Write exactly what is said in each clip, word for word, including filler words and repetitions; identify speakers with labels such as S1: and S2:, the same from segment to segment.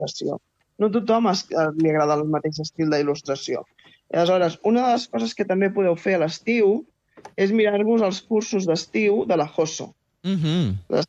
S1: d'il·lustració. No a tothom es, li agrada el mateix estil d'il·lustració. Aleshores, una de les coses que també podeu fer a l'estiu és mirar-vos els cursos d'estiu de la Hosso.
S2: Mm-hmm.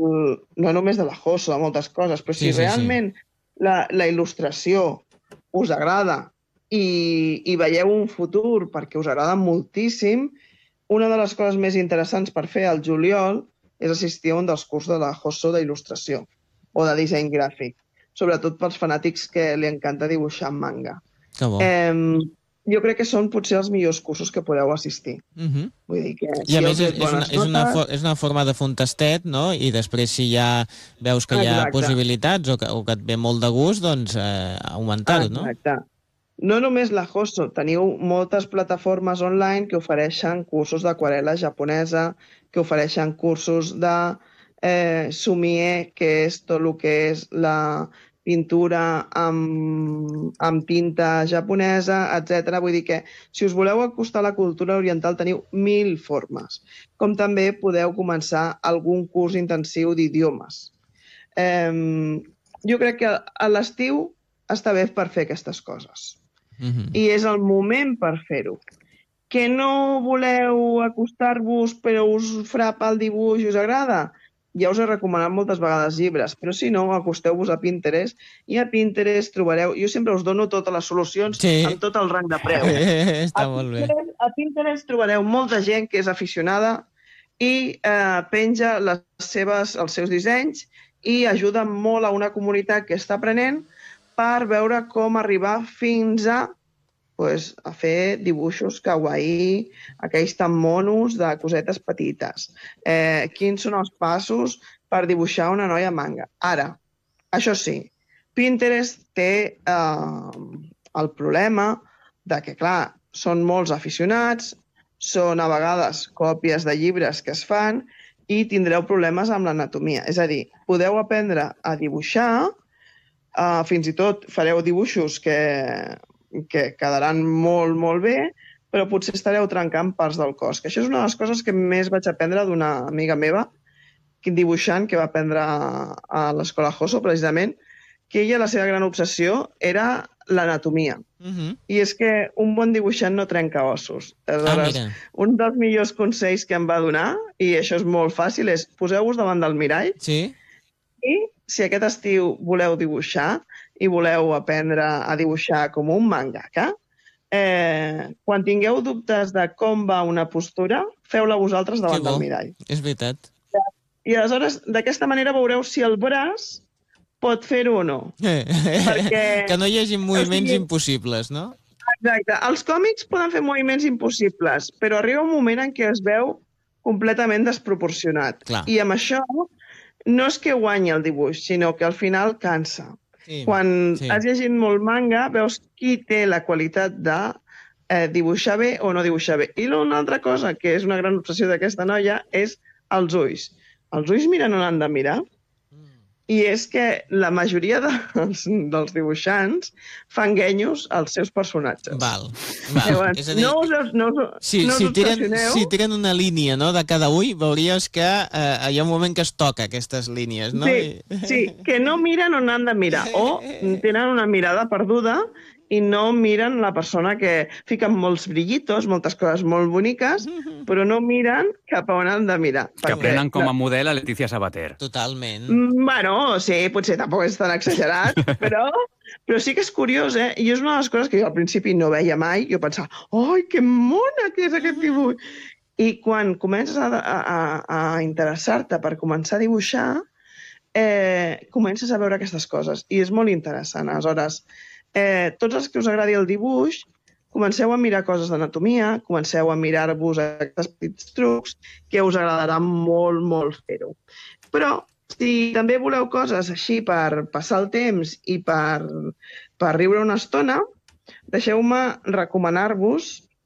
S1: No només de la Hosso, de moltes coses, però si
S2: Sí, sí,
S1: realment la, la il·lustració us agrada i, i veieu un futur perquè us agrada moltíssim, una de les coses més interessants per fer al juliol és assistir a un dels cursos de la Hosso d'il·lustració o de disseny gràfic, sobretot pels fanàtics que li encanta dibuixar en manga.
S2: Que bo.
S1: Eh, jo crec que són potser els millors cursos que podeu assistir.
S2: Mm-hmm.
S1: Vull dir que
S2: I a
S1: si
S2: més és, és, una, és, una for, és una forma de fer un tastet, no? I després si ja veus que hi ha
S1: Exacte.
S2: possibilitats o que, o que et ve molt de gust, doncs eh, augmentar-ho, no?
S1: Exacte. No només la Hosso, teniu moltes plataformes online que ofereixen cursos d'aquarel·la japonesa, que ofereixen cursos de eh, sumie, que és tot el que és la pintura amb, amb tinta japonesa, etcètera. Vull dir que si us voleu acostar a la cultura oriental teniu mil formes. Com també podeu començar algun curs intensiu d'idiomes. Eh, jo crec que a l'estiu està bé per fer aquestes coses.
S2: Mm-hmm.
S1: I és el moment per fer-ho. Que no voleu acostar-vos però us frapa el dibuix i us agrada? Ja us he recomanat moltes vegades llibres, però si no, acosteu-vos a Pinterest i a Pinterest trobareu... Jo sempre us dono totes les solucions
S2: sí.
S1: amb tot el rang de preu.
S2: Està
S1: a
S2: molt bé.
S1: Pinterest, a Pinterest trobareu molta gent que és aficionada i eh, penja les seves, els seus dissenys i ajuda molt a una comunitat que està aprenent per veure com arribar fins a, pues, a fer dibuixos kawaii, aquells tan monos de cosetes petites. Eh, quins són els passos per dibuixar una noia manga? Ara, això sí, Pinterest té eh, el problema de que, clar, són molts aficionats, són a vegades còpies de llibres que es fan i tindreu problemes amb l'anatomia. És a dir, podeu aprendre a dibuixar, Uh, fins i tot fareu dibuixos que, que quedaran molt, molt bé, però potser estareu trencant parts del cos. Que això és una de les coses que més vaig aprendre d'una amiga meva, dibuixant, que va aprendre a l'escola Hosso, precisament, que ella, la seva gran obsessió era l'anatomia.
S2: Mm-hmm.
S1: I és que un bon dibuixant no trenca ossos. Aleshores,
S2: ah,
S1: un dels millors consells que em va donar, i això és molt fàcil, és poseu-vos davant del mirall
S2: sí.
S1: i si aquest estiu voleu dibuixar i voleu aprendre a dibuixar com un mangaka, eh, quan tingueu dubtes de com va una postura, feu-la vosaltres davant del mirall.
S2: És veritat.
S1: I aleshores, d'aquesta manera veureu si el braç pot fer-ho o no. Perquè...
S2: que no hi hagi moviments
S1: o sigui...
S2: impossibles, no?
S1: Exacte. Els còmics poden fer moviments impossibles, però arriba un moment en què es veu completament desproporcionat.
S2: Clar.
S1: I amb això no és que guanyi el dibuix, sinó que al final cansa.
S2: Sí,
S1: Quan
S2: sí.
S1: has llegit molt manga, veus qui té la qualitat de eh, dibuixar bé o no dibuixar bé. I una altra cosa, que és una gran obsessió d'aquesta noia, és els ulls. Els ulls miren on han de mirar. I és que la majoria dels, dels dibuixants fan guenyos als seus personatges.
S2: Val, val.
S1: Llavors,
S2: és a dir,
S1: no us, no us,
S2: si,
S1: no us
S2: si, tiren,
S1: obsessioneu.
S2: si tiren una línia, no, de cada ull, veuries que eh, hi ha un moment que es toca aquestes línies, no?
S1: Sí, sí, que no miren on han de mirar, o tenen una mirada perduda i no miren la persona que fiquen molts brillitos, moltes coses molt boniques, però no miren cap a on han de mirar.
S3: Que perquè... prenen com a model a Letícia Sabater.
S2: Totalment.
S1: Bueno, sí, potser tampoc és tan exagerat, però, però sí que és curiós, eh? I és una de les coses que jo al principi no veia mai. Jo pensava, oi, que mona que és aquest dibuix! I quan comences a, a, a interessar-te per començar a dibuixar, eh, comences a veure aquestes coses. I és molt interessant. Aleshores, Eh, tots els que us agradi el dibuix, comenceu a mirar coses d'anatomia, comenceu a mirar-vos aquests petits trucs, que us agradarà molt, molt fer-ho. Però, si també voleu coses així per passar el temps i per, per riure una estona, deixeu-me recomanar-vos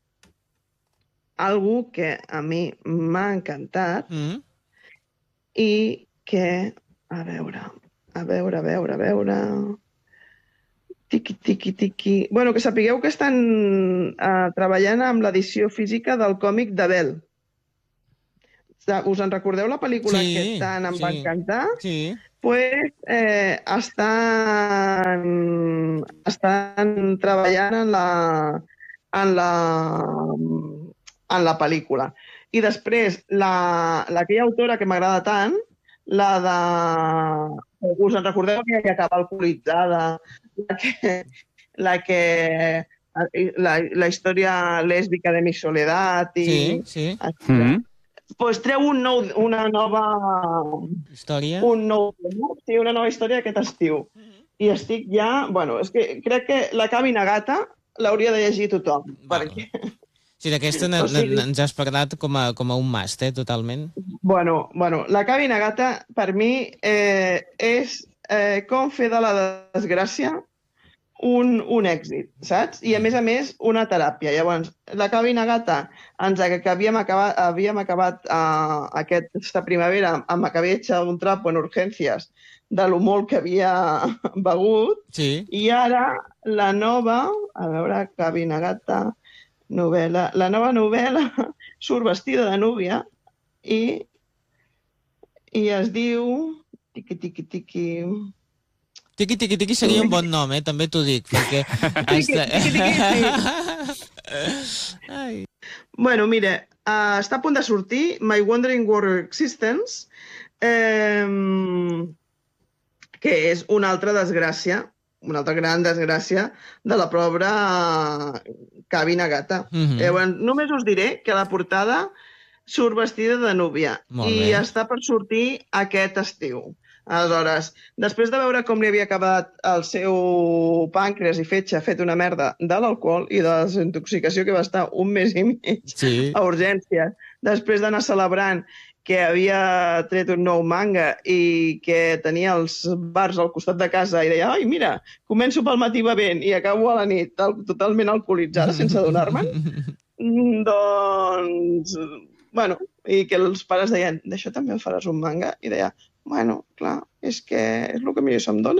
S1: algo que a mi m'ha encantat
S2: mm.
S1: i que, a veure, a veure, a veure, a veure... Tiqui, tiqui, tiqui... Bueno, que sapigueu que estan uh, treballant amb l'edició física del còmic de Bell. Us en recordeu la pel·lícula
S2: sí,
S1: que tant em
S2: sí,
S1: va encantar?
S2: Sí.
S1: pues, eh, estan, estan treballant en la, en la, en la pel·lícula. I després, la, aquella autora que m'agrada tant, la de... Us en recordeu que ja acaba alcoholitzada, la que... La que la, la història lèsbica de mi soledat i...
S2: Sí, sí.
S3: Mm -hmm.
S1: Pues treu un nou, una nova...
S2: Història?
S1: Un nou... Sí, una nova història aquest estiu. Mm -hmm. I estic ja... Bueno, és que crec que la Cabina Gata l'hauria de llegir tothom.
S2: Vale.
S1: Perquè...
S2: Sí, d'aquesta o sigui, ens has parlat com a, com a un must, eh, totalment.
S1: Bueno, bueno, la Cabina Gata, per mi, eh, és eh, com fer de la desgràcia un, un èxit, saps? I, a més a més, una teràpia. Llavors, la Cabina Gata, ens, que havíem acabat, havíem acabat uh, aquesta primavera amb acabatge d'un trapo en urgències de lo molt que havia begut,
S2: sí.
S1: I ara la nova, a veure, Cabina Gata, novel·la, la nova novel·la surt vestida de núvia i, i es diu... Tiqui, tiqui, tiqui...
S2: Tiqui, tiqui, tiqui seria un bon nom, eh? També t'ho dic, perquè...
S1: tiqui, tiqui, tiqui, sí. Bueno, mira, uh, està a punt de sortir My Wandering Warrior Existence, eh, que és una altra desgràcia, una altra gran desgràcia de la pobra Cabina Gata. Mm-hmm. Llavors, només us diré que la portada surt vestida de núvia i està per sortir aquest estiu. Aleshores, després de veure com li havia acabat el seu pàncreas i fetge fet una merda de l'alcohol i de la desintoxicació que va estar un mes i mig sí. a urgències, després d'anar celebrant que havia tret un nou manga i que tenia els bars al costat de casa i deia, ai, mira, començo pel matí bevent i acabo a la nit totalment alcoholitzada sense adonar-me'n, doncs... Bueno, i que els pares deien, d'això també em faràs un manga? I deia, bueno, clar, és que és el que millor se'm dona.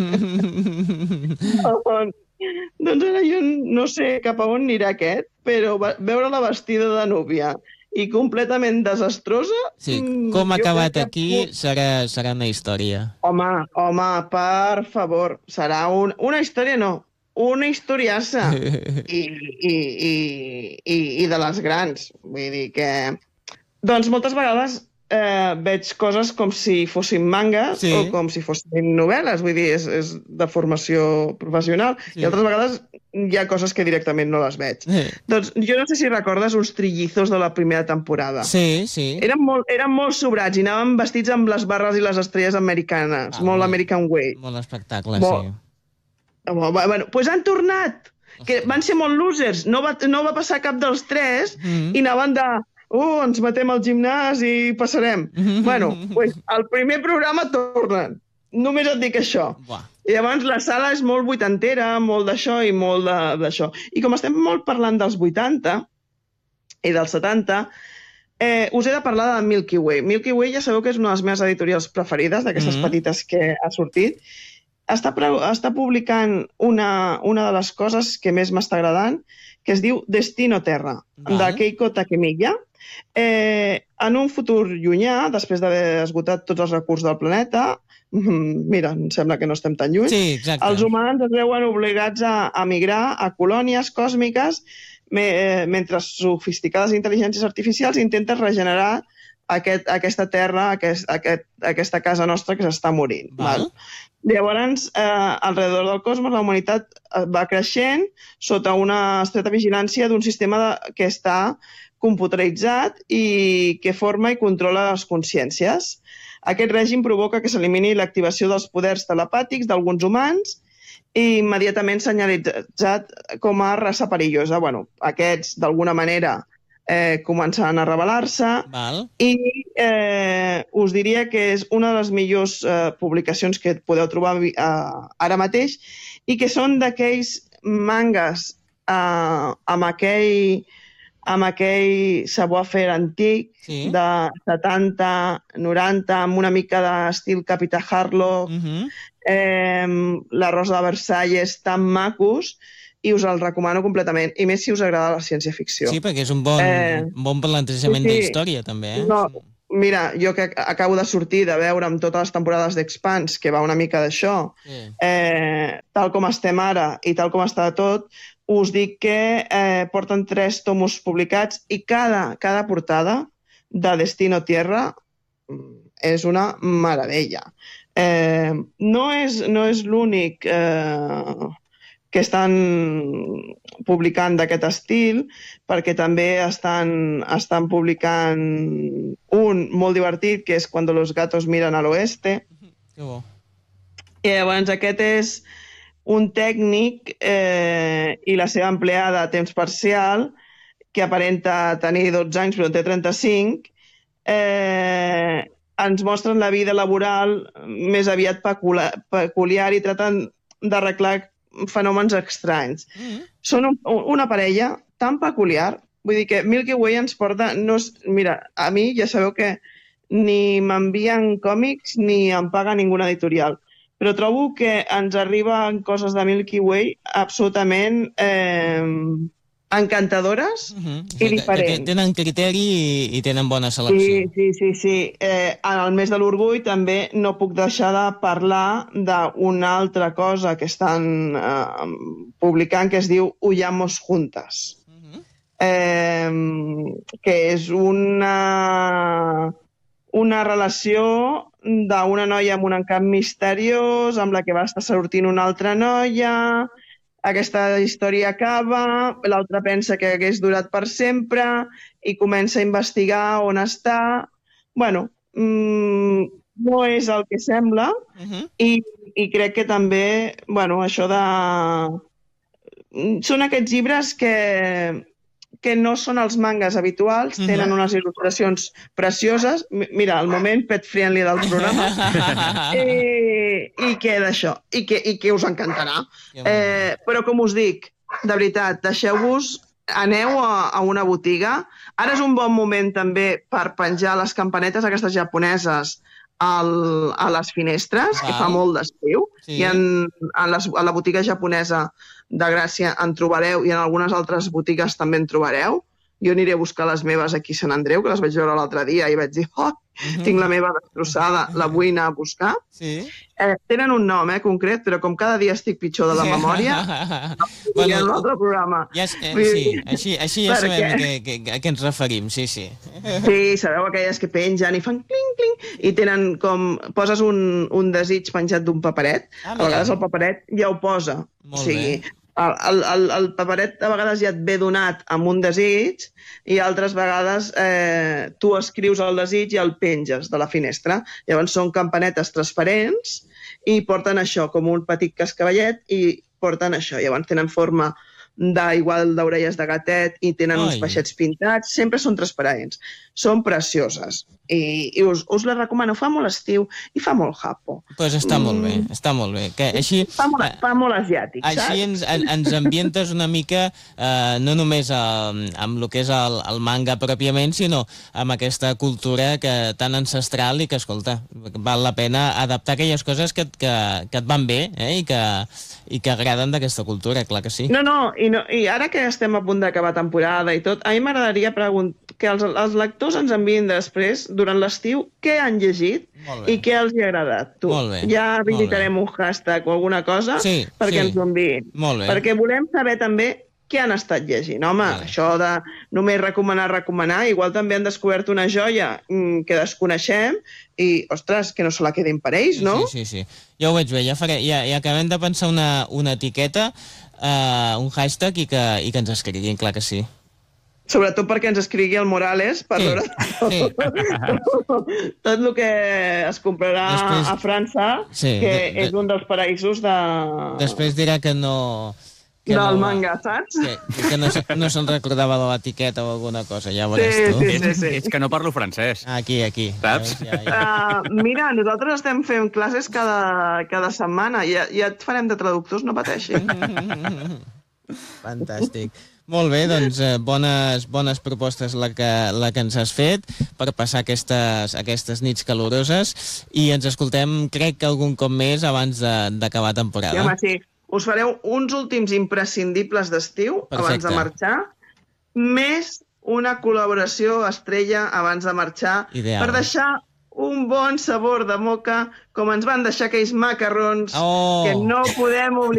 S1: Doncs ara jo no sé cap a on anirà aquest, però veure-la vestida de núvia i completament desastrosa...
S2: Sí, com ha acabat aquí serà, serà una història.
S1: Home, home, per favor, serà un, una història, no, una historiassa. I, i, i, i, i de les grans. Vull dir que... Doncs moltes vegades eh, veig coses com si fossin mangas sí. o com si fossin novel·les. Vull dir, és, és de formació professional. Sí. I altres vegades hi ha coses que directament no les veig. Sí. Doncs jo no sé si recordes uns trillizos de la primera temporada.
S2: Sí, sí.
S1: Eren molt, eren molt sobrats i anaven vestits amb les barres i les estrelles americanes. Ah, molt American Way.
S2: Molt espectacle, molt... sí.
S1: Bueno, doncs han tornat, que van ser molt losers, no va, no va passar cap dels tres mm-hmm. i anaven de, oh, ens matem al gimnàs i passarem. Mm-hmm. Bueno, doncs el primer programa tornen, només et dic això. Buah. I llavors la sala és molt vuitantera, molt d'això i molt d'això. I com estem molt parlant dels vuitanta i dels setanta, eh, us he de parlar de Milky Way. Milky Way ja sabeu que és una de les meves editorials preferides, d'aquestes mm-hmm. petites que ha sortit. Està, està publicant una, una de les coses que més m'està agradant, que es diu Destino Terra, vale. De Keiko Takemiya. Eh, en un futur llunyà, després d'haver esgotat tots els recursos del planeta, mira, em sembla que no estem tan lluny,
S2: sí, els
S1: humans es veuen obligats a, a migrar a colònies còsmiques me, eh, mentre sofisticades intel·ligències artificials intenten regenerar aquest, aquesta terra, aquest, aquest, aquesta casa nostra que s'està morint. Val. Val? Llavors, eh, alrededor del cosmos, la humanitat va creixent sota una estreta vigilància d'un sistema de, que està computeritzat i que forma i controla les consciències. Aquest règim provoca que s'elimini l'activació dels poders telepàtics d'alguns humans i immediatament senyalitzat com a raça perillosa. Bueno, aquests, d'alguna manera, eh, començaran a rebel·lar-se i eh, us diria que és una de les millors eh, publicacions que podeu trobar eh, ara mateix i que són d'aquells mangas eh, amb aquell amb aquell savoir-faire antic sí. de setanta, noranta, amb una mica d'estil Capità Harlock, uh-huh. eh, la Rosa de Versalles, tan macos, i us el recomano completament, i més si us agrada la ciència-ficció.
S2: Sí, perquè és un bon, eh, bon plantejament sí, d'història, també. Eh?
S1: No, mira, jo que acabo de sortir de veure amb totes les temporades d'Expanse, que va una mica d'això, sí. eh, tal com estem ara i tal com està tot, us dic que eh, porten tres tomos publicats i cada, cada portada de Destino Tierra és una meravella. Eh, no és, no és l'únic eh, que estan publicant d'aquest estil, perquè també estan, estan publicant un molt divertit, que és Cuando los gatos miran al oeste.
S2: Que bo.
S1: I llavors aquest és un tècnic eh, i la seva empleada a temps parcial, que aparenta tenir dotze anys però en té trenta-cinc, eh, ens mostren la vida laboral més aviat peculiar, peculiar i traten d'arreglar fenòmens estranys. Mm-hmm. Són un, una parella tan peculiar, vull dir que Milky Way ens porta... No és, mira, a mi ja sabeu que ni m'envien còmics ni em paga ninguna editorial, però trobo que ens arriben coses de Milky Way absolutament eh, encantadores mm-hmm. i diferents.
S2: Que, que tenen criteri i, i tenen bona selecció.
S1: Sí, sí, sí. sí. Eh, en el mes de l'orgull també no puc deixar de parlar d'una altra cosa que estan eh, publicant que es diu Huyamos Juntas. Mm-hmm. eh, que és una, una relació d'una noia amb un encant misteriós, amb la que va estar sortint una altra noia... Aquesta història acaba, l'altra pensa que hagués durat per sempre i comença a investigar on està. Bueno, mmm, no és el que sembla uh-huh. i, i crec que també, bueno, això de... Són aquests llibres que, que no són els mangas habituals, uh-huh. tenen unes il·lustracions precioses. Mira, el moment pet friendly del programa. I, i que d'això, i que, i que us encantarà. Eh, però com us dic, de veritat, deixeu-vos, aneu a, a una botiga. Ara és un bon moment també per penjar les campanetes aquestes japoneses al, a les finestres, wow. que fa molt d'estiu. Sí. I en, en les, a la botiga japonesa de Gràcia en trobareu, i en algunes altres botigues també en trobareu. Jo aniré a buscar les meves aquí a Sant Andreu, que les vaig veure l'altre dia i vaig dir, oh, uh-huh. tinc la meva destrossada, la vull anar a buscar. Sí. Eh, tenen un nom, eh, concret, però com cada dia estic pitjor de la memòria, bueno, hi ha un altre programa.
S2: Ja, eh, sí, així, així ja perquè... sabem a què, a què ens referim, sí, sí.
S1: Sí, sabeu aquelles que pengen i fan cling, cling, i tenen com... Poses un, un desig penjat d'un paperet, ah, a vegades el paperet ja ho posa.
S2: Molt
S1: o sigui,
S2: bé.
S1: El, el, el paperet a vegades ja et ve donat amb un desig i altres vegades eh, tu escrius el desig i el penges de la finestra. Llavors són campanetes transparents i porten això, com un petit cascavellet, i porten això. Llavors tenen forma d'igual d'orelles de gatet i tenen Ai. uns peixets pintats. Sempre són transparents. Són precioses. I, i us, us les recomano. Fa molt estiu i fa molt japo.
S2: Doncs pues està mm. molt bé, està molt bé. Que així,
S1: fa, molt, fa molt asiàtic,
S2: així
S1: saps?
S2: Ens, ens ambientes una mica, eh, no només amb, amb el que és el, el manga pròpiament, sinó amb aquesta cultura que, tan ancestral i que, escolta, val la pena adaptar aquelles coses que, que, que et van bé eh, i, que, i que agraden d'aquesta cultura, clar que sí.
S1: No, no, i, no, i ara que estem a punt d'acabar temporada i tot, a mi m'agradaria preguntar que els, els lectors ens enviïn després, durant l'estiu, què han llegit i què els hi ha agradat. Tu. Ja habilitarem un hashtag o alguna cosa
S2: sí,
S1: perquè
S2: sí.
S1: ens ho enviïn. Perquè volem saber també què han estat llegint. Home, sí. això de només recomanar, recomanar, igual també han descobert una joia que desconeixem i, ostres, que no se la quedin per ells, no?
S2: Sí, sí, sí. Ja ho veig bé, ja, faré, ja, ja acabem de pensar una, una etiqueta, uh, un hashtag i que, i que ens escriguin, clar que sí.
S1: Sobretot perquè ens escrigui el Morales per sí, veure sí. tot el que es comprarà després, a França, sí, que de, de, és un dels paraïsos de...
S2: Després dirà que no... Que
S1: del
S2: no,
S1: manga, saps?
S2: Que, que no, no se'n recordava de l'etiqueta o alguna cosa, ja veuràs
S1: sí,
S2: tu.
S1: Sí, sí, sí.
S3: És que no parlo francès.
S2: Aquí, aquí.
S3: Saps?
S1: Ja, ja. Uh, mira, nosaltres estem fent classes cada, cada setmana. Ja, ja et farem de traductors, no pateixin.
S2: Fantàstic. Molt bé, doncs eh, bones, bones propostes la que, la que ens has fet per passar aquestes, aquestes nits caloroses i ens escoltem, crec que algun cop més abans d'acabar temporada.
S1: Sí, home, sí. Us fareu uns últims imprescindibles d'estiu abans de marxar, més una col·laboració estrella abans de marxar
S2: Ideal.
S1: per deixar un bon sabor de boca, com ens van deixar aquells macarrons
S2: Oh.
S1: que no podem oblidar.